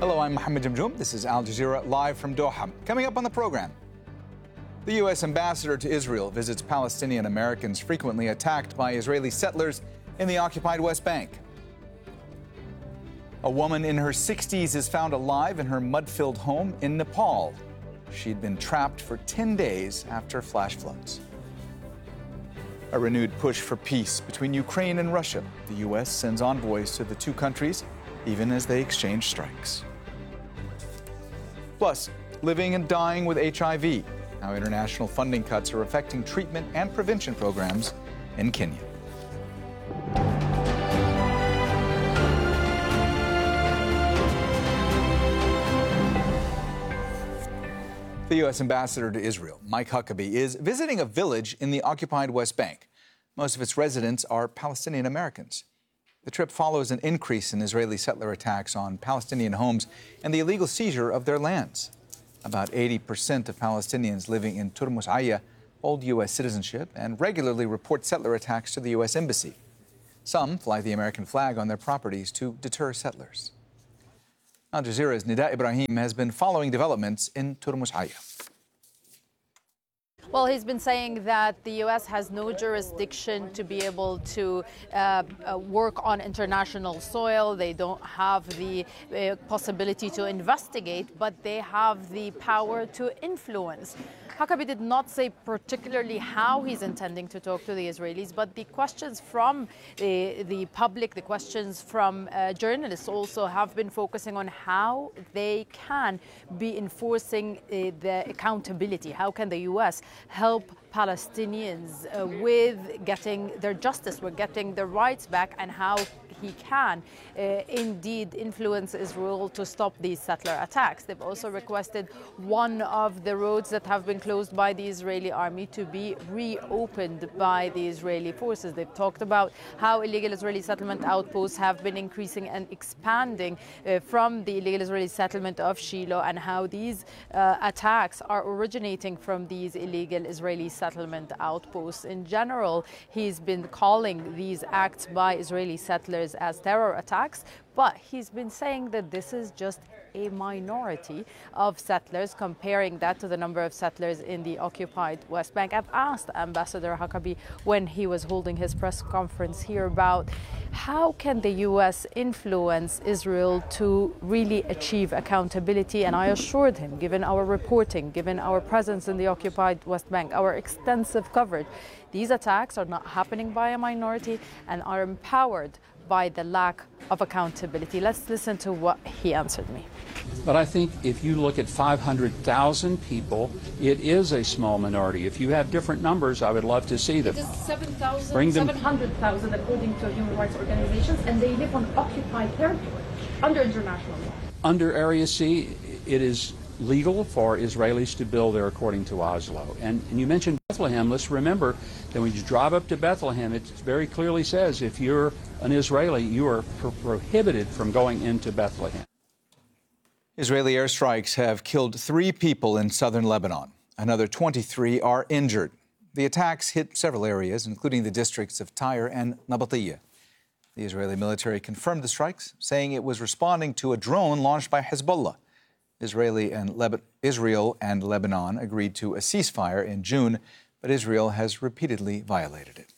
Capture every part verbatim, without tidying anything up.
Hello, I'm Mohammed Jamjoom. This is Al Jazeera live from Doha. Coming up on the program, the U S ambassador to Israel visits Palestinian Americans frequently attacked by Israeli settlers in the occupied West Bank. A woman in her sixties is found alive in her mud-filled home in Nepal. She'd been trapped for ten days after flash floods. A renewed push for peace between Ukraine and Russia. The U S sends envoys to the two countries, even as they exchange strikes. Plus, living and dying with H I V. How international funding cuts are affecting treatment and prevention programs in Kenya. The U S ambassador to Israel, Mike Huckabee, is visiting a village in the occupied West Bank. Most of its residents are Palestinian Americans. The trip follows an increase in Israeli settler attacks on Palestinian homes and the illegal seizure of their lands. About eighty percent of Palestinians living in Turmus Aya hold U S citizenship and regularly report settler attacks to the U S Embassy. Some fly the American flag on their properties to deter settlers. Al Jazeera's Nida Ibrahim has been following developments in Turmus Aya. Well, he's been saying that the U S has no jurisdiction to be able to uh, uh, work on international soil. They don't have the uh, possibility to investigate, but they have the power to influence. Huckabee did not say particularly how he's intending to talk to the Israelis, but the questions from the, the public, the questions from uh, journalists also have been focusing on how they can be enforcing uh, the accountability. How can the U S help Palestinians uh, with getting their justice, with getting their rights back, and how he can uh, indeed influence Israel to stop these settler attacks. They've also requested one of the roads that have been closed by the Israeli army to be reopened by the Israeli forces. They've talked about how illegal Israeli settlement outposts have been increasing and expanding uh, from the illegal Israeli settlement of Shiloh, and how these uh, attacks are originating from these illegal Israeli settlement outposts. In general, he's been calling these acts by Israeli settlers as terror attacks, but he's been saying that this is just a minority of settlers, comparing that to the number of settlers in the occupied West Bank. I've asked Ambassador Huckabee when he was holding his press conference here about how can the U S influence Israel to really achieve accountability, and I assured him, given our reporting, given our presence in the occupied West Bank, our extensive coverage, these attacks are not happening by a minority and are empowered by the lack of accountability. Let's listen to what he answered me. But I think if you look at five hundred thousand people, it is a small minority. If you have different numbers, I would love to see them. It is seven hundred thousand according to human rights organizations, and they live on occupied territory under international law. Under Area C, it is legal for Israelis to build there according to Oslo. And, and you mentioned Bethlehem. Let's remember that when you drive up to Bethlehem, it very clearly says if you're an Israeli, you are pro prohibited from going into Bethlehem. Israeli airstrikes have killed three people in southern Lebanon. Another twenty-three are injured. The attacks hit several areas, including the districts of Tyre and Nabatiyah. The Israeli military confirmed the strikes, saying it was responding to a drone launched by Hezbollah. Israeli and Leb- Israel and Lebanon agreed to a ceasefire in June, but Israel has repeatedly violated it.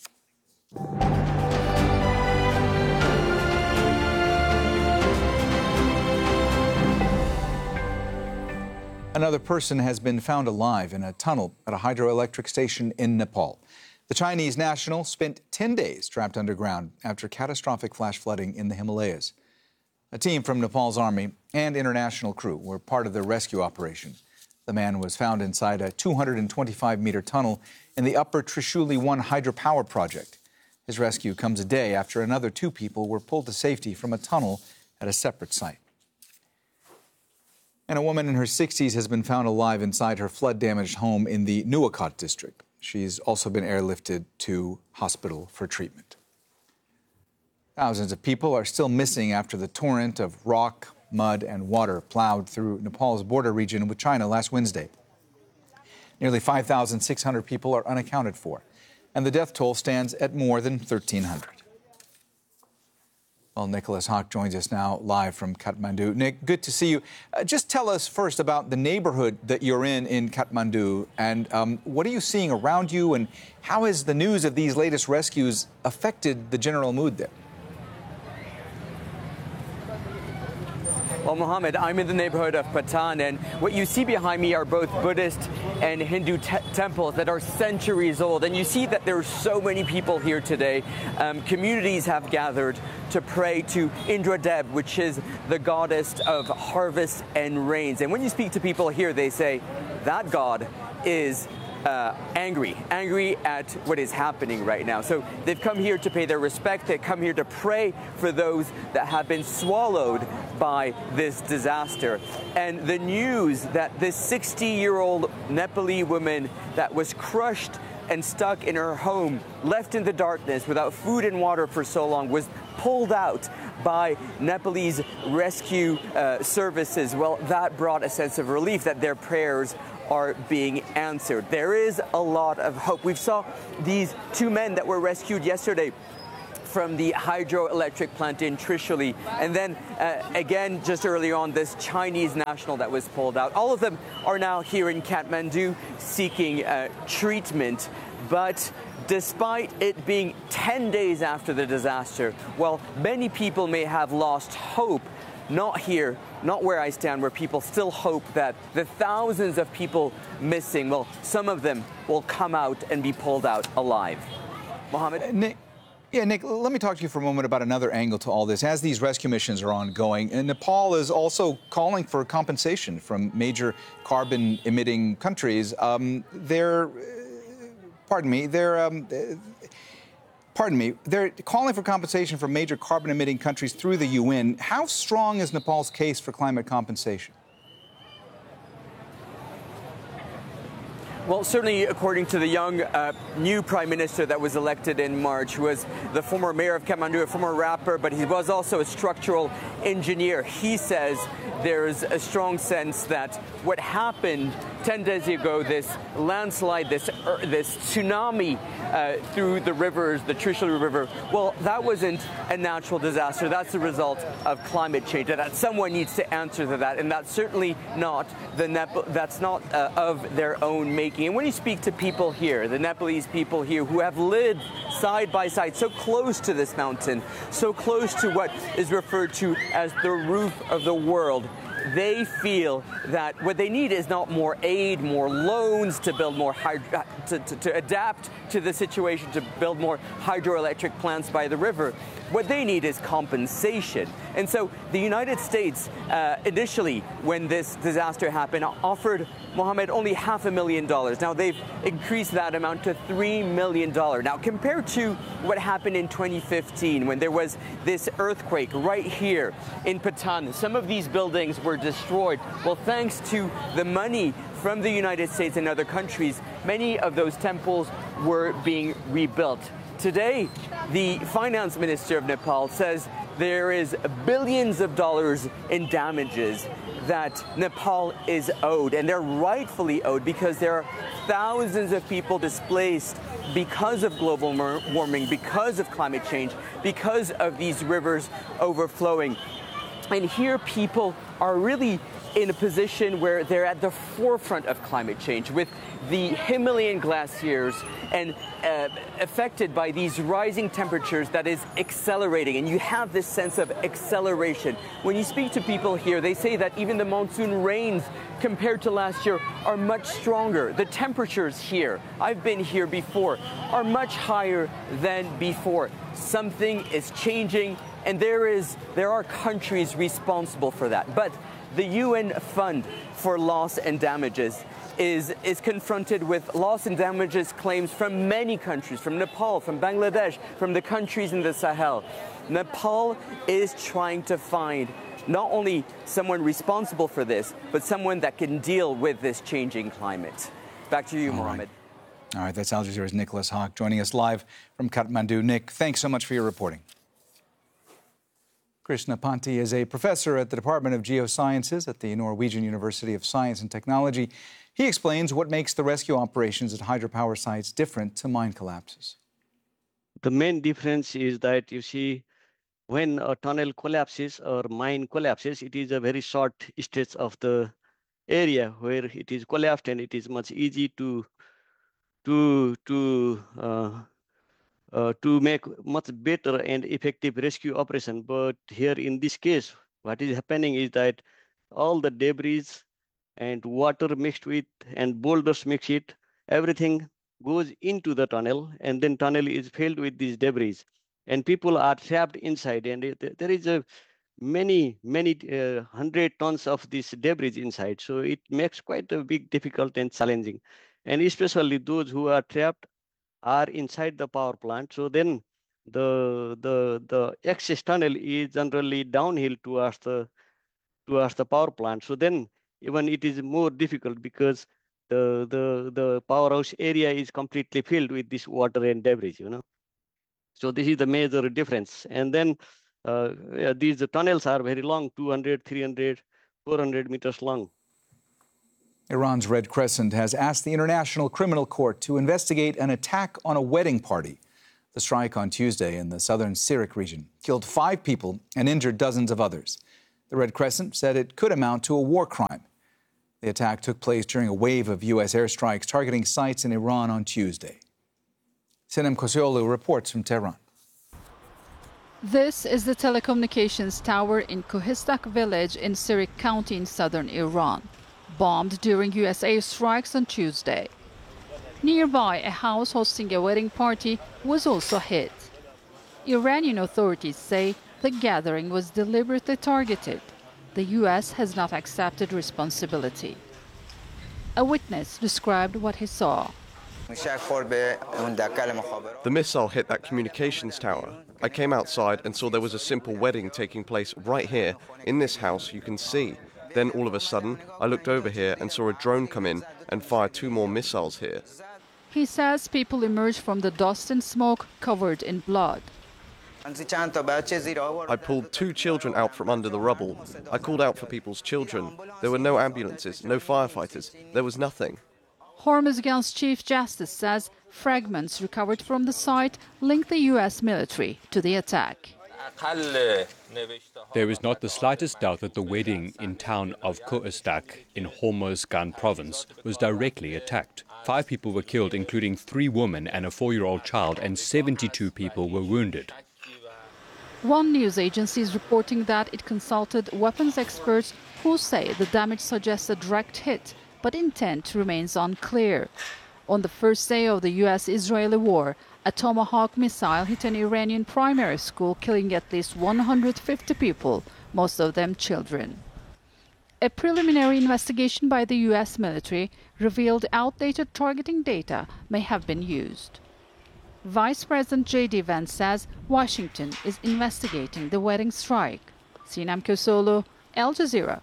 Another person has been found alive in a tunnel at a hydroelectric station in Nepal. The Chinese national spent ten days trapped underground after catastrophic flash flooding in the Himalayas. A team from Nepal's army and international crew were part of the rescue operation. The man was found inside a two hundred twenty-five meter tunnel in the Upper Trishuli one hydropower project. His rescue comes a day after another two people were pulled to safety from a tunnel at a separate site. And a woman in her sixties has been found alive inside her flood-damaged home in the Nuwakot district. She's also been airlifted to hospital for treatment. Thousands of people are still missing after the torrent of rock, mud, and water plowed through Nepal's border region with China last Wednesday. Nearly five thousand six hundred people are unaccounted for, and the death toll stands at more than thirteen hundred. Well, Nicholas Hawk joins us now live from Kathmandu. Nick, good to see you. Uh, just tell us first about the neighborhood that you're in in Kathmandu, and um, what are you seeing around you, and how has the news of these latest rescues affected the general mood there? Well, Mohammed, I'm in the neighborhood of Patan, and what you see behind me are both Buddhist and Hindu te temples that are centuries old. And you see that there are so many people here today. Um, communities have gathered to pray to Indra Deb, which is the goddess of harvest and rains. And when you speak to people here, they say that god is Uh, angry, angry at what is happening right now. So they've come here to pay their respect. They come here to pray for those that have been swallowed by this disaster. And the news that this sixty-year-old Nepali woman that was crushed and stuck in her home, left in the darkness without food and water for so long, was pulled out by Nepalese rescue uh, services. Well, that brought a sense of relief that their prayers are being answered. There is a lot of hope. We saw these two men that were rescued yesterday from the hydroelectric plant in Trishuli, and then uh, again just earlier on this Chinese national that was pulled out. All of them are now here in Kathmandu seeking uh, treatment, but despite it being ten days after the disaster, well, many people may have lost hope. Not here, not where I stand, where people still hope that the thousands of people missing, well, some of them will come out and be pulled out alive. Mohammed? Uh, Nick, yeah, Nick, let me talk to you for a moment about another angle to all this. As these rescue missions are ongoing, and Nepal is also calling for compensation from major carbon-emitting countries. Um, they're, uh, pardon me, they're... Um, Pardon me, they're calling for compensation from major carbon-emitting countries through the U N. How strong is Nepal's case for climate compensation? Well, certainly, according to the young uh, new prime minister that was elected in March, who was the former mayor of Kathmandu, a former rapper, but he was also a structural engineer. He says there's a strong sense that what happened ten days ago, this landslide, this uh, this tsunami uh, through the rivers, the Trishuli River, well, that wasn't a natural disaster. That's the result of climate change. And that someone needs to answer to that, and that's certainly not the Nepal. That's not uh, of their own making. And when you speak to people here, the Nepalese people here who have lived side by side so close to this mountain, so close to what is referred to as the roof of the world, they feel that what they need is not more aid, more loans to build more hydro, to, to, to adapt to the situation, to build more hydroelectric plants by the river. What they need is compensation. And so the United States, uh, initially, when this disaster happened, offered Mohammed only half a million dollars. Now they've increased that amount to three million dollars. Now compared to what happened in twenty fifteen, when there was this earthquake right here in Patan, some of these buildings were destroyed. Well, thanks to the money from the United States and other countries, many of those temples were being rebuilt. Today, the finance minister of Nepal says there is billions of dollars in damages that Nepal is owed, and they're rightfully owed because there are thousands of people displaced because of global warming, because of climate change, because of these rivers overflowing. And here people are really in a position where they're at the forefront of climate change, with the Himalayan glaciers and uh, affected by these rising temperatures that is accelerating. And you have this sense of acceleration. When you speak to people here, they say that even the monsoon rains compared to last year are much stronger. The temperatures here, I've been here before, are much higher than before. Something is changing, and there is there are countries responsible for that. But the U N Fund for Loss and Damages is, is confronted with loss and damages claims from many countries, from Nepal, from Bangladesh, from the countries in the Sahel. Nepal is trying to find not only someone responsible for this, but someone that can deal with this changing climate. Back to you, All Mohammed. Right. All right, that's Al Jazeera's Nicholas Hawk joining us live from Kathmandu. Nick, thanks so much for your reporting. Krishna Panti is a professor at the Department of Geosciences at the Norwegian University of Science and Technology. He explains what makes the rescue operations at hydropower sites different to mine collapses. The main difference is that, you see, when a tunnel collapses or mine collapses, it is a very short stretch of the area where it is collapsed, and it is much easy to to to uh, uh, to make much better and effective rescue operation. But here in this case, what is happening is that all the debris and water mixed with and boulders mixed it, everything goes into the tunnel, and then tunnel is filled with these debris, and people are trapped inside, and it, there is a many many uh, hundred tons of this debris inside, so it makes quite a big difficult and challenging, and especially those who are trapped are inside the power plant. So then the the the access tunnel is generally downhill towards the towards the power plant. So then even it is more difficult because the the the powerhouse area is completely filled with this water and debris, you know. So this is the major difference. And then uh, yeah, these tunnels are very long, two hundred, three hundred, four hundred meters long. Iran's Red Crescent has asked the International Criminal Court to investigate an attack on a wedding party. The strike on Tuesday in the southern Sirik region killed five people and injured dozens of others. The Red Crescent said it could amount to a war crime. The attack took place during a wave of U S airstrikes targeting sites in Iran on Tuesday. Sinem Kosiolu reports from Tehran. This is the telecommunications tower in Kohistak village in Sirik County in southern Iran, bombed during U S airstrikes on Tuesday. Nearby, a house hosting a wedding party was also hit. Iranian authorities say the gathering was deliberately targeted. The U S has not accepted responsibility. A witness described what he saw. The missile hit that communications tower. I came outside and saw there was a simple wedding taking place right here, in this house you can see. Then all of a sudden, I looked over here and saw a drone come in and fire two more missiles here. He says people emerged from the dust and smoke covered in blood. I pulled two children out from under the rubble. I called out for people's children. There were no ambulances, no firefighters. There was nothing. Hormuzgan's Chief Justice says fragments recovered from the site link the U S military to the attack. There is not the slightest doubt that the wedding in town of Kohistak in Hormozgan province was directly attacked. Five people were killed, including three women and a four-year-old child, and seventy-two people were wounded. One news agency is reporting that it consulted weapons experts who say the damage suggests a direct hit, but intent remains unclear. On the first day of the U S Israeli war, a Tomahawk missile hit an Iranian primary school, killing at least one hundred fifty people, most of them children. A preliminary investigation by the U S military revealed outdated targeting data may have been used. Vice President J D Vance says Washington is investigating the wedding strike. Sinem Kosiolu, Al Jazeera.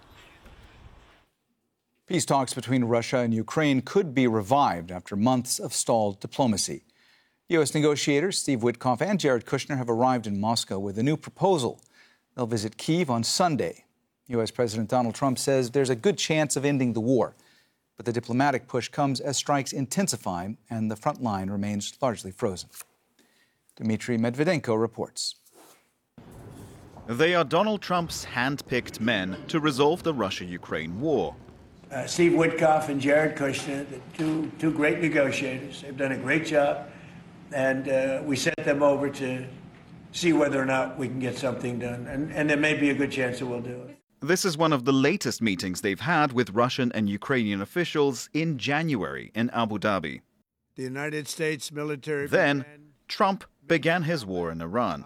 Peace talks between Russia and Ukraine could be revived after months of stalled diplomacy. U S negotiators Steve Witkoff and Jared Kushner have arrived in Moscow with a new proposal. They'll visit Kyiv on Sunday. U S President Donald Trump says there's a good chance of ending the war. But the diplomatic push comes as strikes intensify and the front line remains largely frozen. Dmitry Medvedenko reports. They are Donald Trump's hand-picked men to resolve the Russia-Ukraine war. Uh, Steve Witkoff and Jared Kushner, the two, two great negotiators. They've done a great job. And uh, we sent them over to see whether or not we can get something done. And, and there may be a good chance that we'll do it. This is one of the latest meetings they've had with Russian and Ukrainian officials in January in Abu Dhabi. The United States military... Then, Trump began his war in Iran.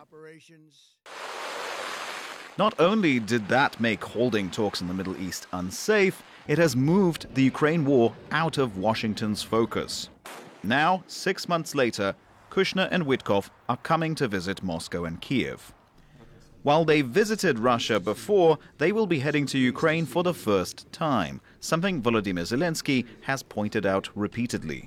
Not only did that make holding talks in the Middle East unsafe, it has moved the Ukraine war out of Washington's focus. Now, six months later, Kushner and Witkoff are coming to visit Moscow and Kyiv. While they visited Russia before, they will be heading to Ukraine for the first time, something Volodymyr Zelensky has pointed out repeatedly.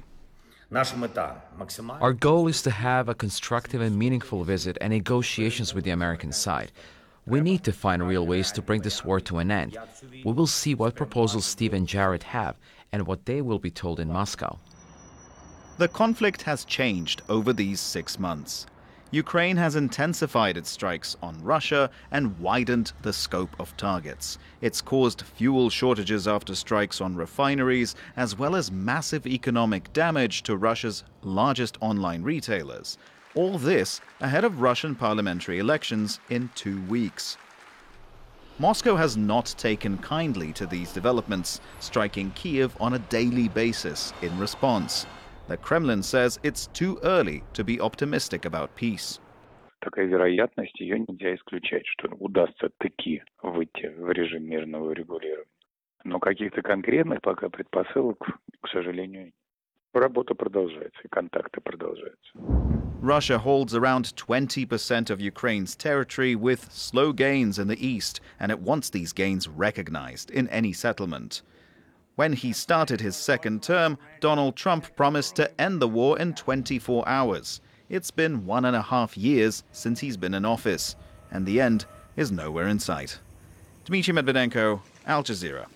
Our goal is to have a constructive and meaningful visit and negotiations with the American side. We need to find real ways to bring this war to an end. We will see what proposals Steve and Jared have and what they will be told in Moscow. The conflict has changed over these six months. Ukraine has intensified its strikes on Russia and widened the scope of targets. It's caused fuel shortages after strikes on refineries, as well as massive economic damage to Russia's largest online retailers. All this ahead of Russian parliamentary elections in two weeks. Moscow has not taken kindly to these developments, striking Kyiv on a daily basis in response. The Kremlin says it's too early to be optimistic about peace. Такая вероятность, ее нельзя исключать, что удастся таки выйти в режим мирного регулирования. Но каких-то конкретных пока предпосылок, к сожалению, нет. Работа продолжается, и контакты продолжаются. Russia holds around twenty percent of Ukraine's territory with slow gains in the east, and it wants these gains recognized in any settlement. When he started his second term, Donald Trump promised to end the war in twenty-four hours. It's been one and a half years since he's been in office, and the end is nowhere in sight. Dmitry Medvedenko, Al Jazeera.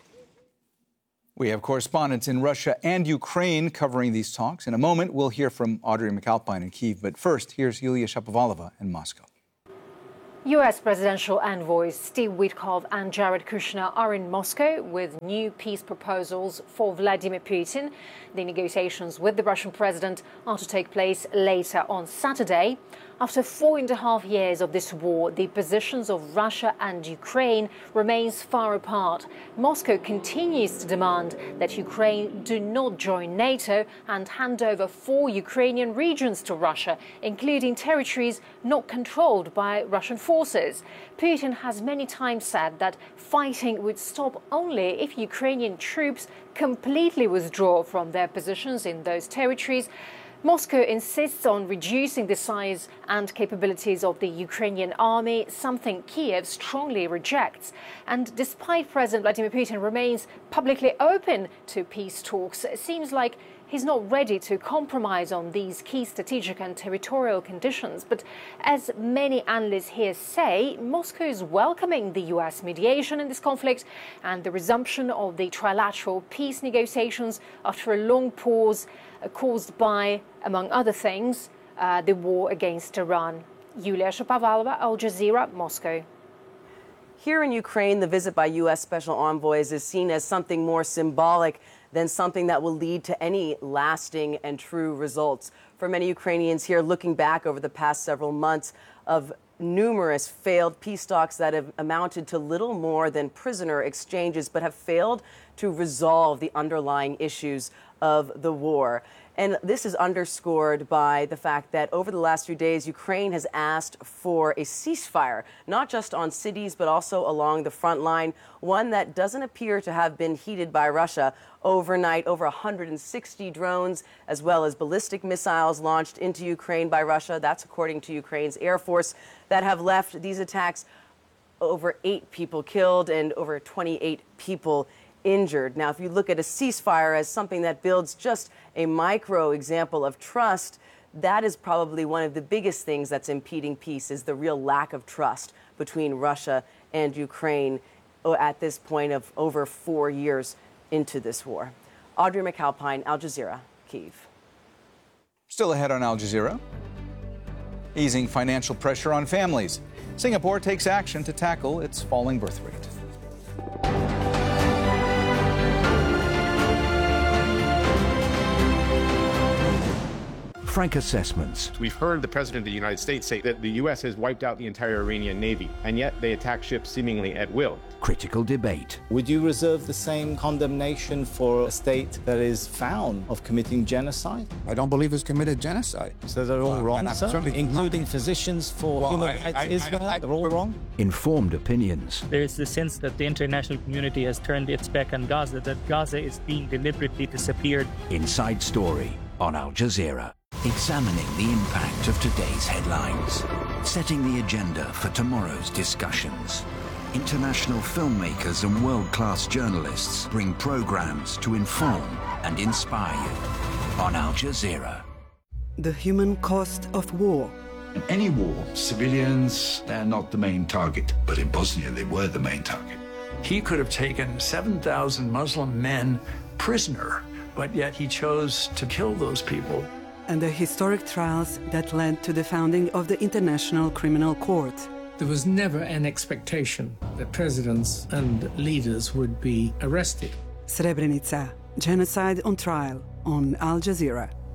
We have correspondents in Russia and Ukraine covering these talks. In a moment, we'll hear from Audrey McAlpine in Kyiv. But first, here's Yulia Shapovalova in Moscow. U S presidential envoys Steve Witkoff and Jared Kushner are in Moscow with new peace proposals for Vladimir Putin. The negotiations with the Russian president are to take place later on Saturday. After four and a half years of this war, the positions of Russia and Ukraine remains far apart. Moscow continues to demand that Ukraine do not join NATO and hand over four Ukrainian regions to Russia, including territories not controlled by Russian forces. Putin has many times said that fighting would stop only if Ukrainian troops completely withdraw from their positions in those territories. Moscow insists on reducing the size and capabilities of the Ukrainian army, something Kyiv strongly rejects. And despite President Vladimir Putin remains publicly open to peace talks, it seems like he's not ready to compromise on these key strategic and territorial conditions. But as many analysts here say, Moscow is welcoming the U S mediation in this conflict and the resumption of the trilateral peace negotiations after a long pause uh, caused by, among other things, uh, the war against Iran. Yulia Shapovalova, Al Jazeera, Moscow. Here in Ukraine, the visit by U S special envoys is seen as something more symbolic than something that will lead to any lasting and true results. For many Ukrainians here, looking back over the past several months of numerous failed peace talks that have amounted to little more than prisoner exchanges, but have failed to resolve the underlying issues of the war. And this is underscored by the fact that over the last few days, Ukraine has asked for a ceasefire, not just on cities, but also along the front line, one that doesn't appear to have been heeded by Russia. Overnight, over one hundred sixty drones, as well as ballistic missiles launched into Ukraine by Russia. That's according to Ukraine's Air Force, that have left these attacks over eight people killed and over twenty-eight people injured. Now, if you look at a ceasefire as something that builds just a micro example of trust, that is probably one of the biggest things that's impeding peace, is the real lack of trust between Russia and Ukraine at this point of over four years into this war. Audrey McAlpine, Al Jazeera, Kyiv. Still ahead on Al Jazeera, easing financial pressure on families. Singapore takes action to tackle its falling birth rate. Frank assessments. We've heard the President of the United States say that the U S has wiped out the entire Iranian Navy, and yet they attack ships seemingly at will. Critical debate. Would you reserve the same condemnation for a state that is found of committing genocide? I don't believe it's committed genocide. So they're all well, wrong, sir? Including physicians for well, human rights Israel? They're all wrong? Informed opinions. There is the sense that the international community has turned its back on Gaza, that Gaza is being deliberately disappeared. Inside Story on Al Jazeera. Examining the impact of today's headlines, setting the agenda for tomorrow's discussions. International filmmakers and world-class journalists bring programs to inform and inspire you on Al Jazeera. The human cost of war. In any war, civilians, they're not the main target, but in Bosnia they were the main target. He could have taken seven thousand Muslim men prisoner, but yet he chose to kill those people. and the historic trials that led to the founding of the International Criminal Court. There was never an expectation that presidents and leaders would be arrested. Srebrenica, genocide on trial on Al Jazeera.